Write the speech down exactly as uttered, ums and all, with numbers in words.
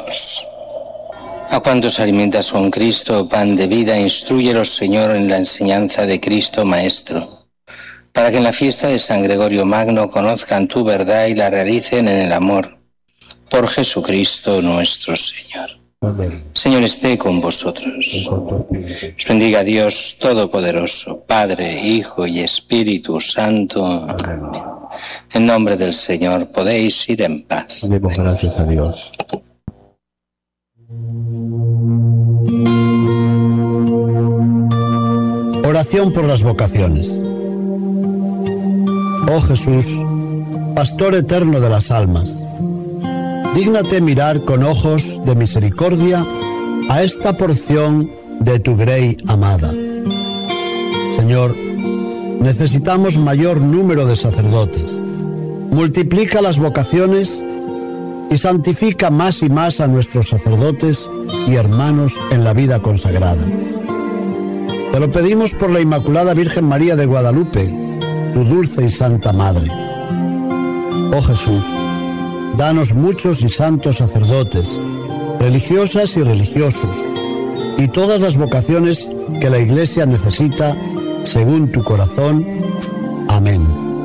hijos. A cuantos alimentas con Cristo, pan de vida, instrúyelos, Señor, en la enseñanza de Cristo Maestro, para que en la fiesta de San Gregorio Magno conozcan tu verdad y la realicen en el amor. Por Jesucristo nuestro Señor. Amén. Señor, esté con vosotros. Os bendiga Dios Todopoderoso, Padre, Hijo y Espíritu Santo. Amén. En nombre del Señor podéis ir en paz. Demos gracias a Dios. Oración por las vocaciones. Oh Jesús, Pastor eterno de las almas, dígnate mirar con ojos de misericordia a esta porción de tu grey amada. Señor, necesitamos mayor número de sacerdotes. Multiplica las vocaciones y santifica más y más a nuestros sacerdotes y hermanos en la vida consagrada. Te lo pedimos por la Inmaculada Virgen María de Guadalupe, tu dulce y santa Madre. Oh Jesús, danos muchos y santos sacerdotes, religiosas y religiosos, y todas las vocaciones que la Iglesia necesita según tu corazón. Amén.